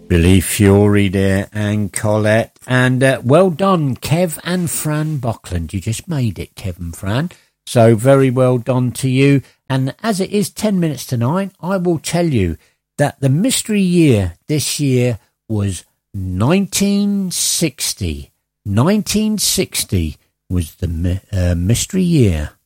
Billy Fury there and Colette. And well done, Kev and Fran Buckland. You just made it, Kev and Fran. So very well done to you. And as it is 10 minutes to 9, I will tell you that the mystery year this year was 1960. 1960 was the mystery year.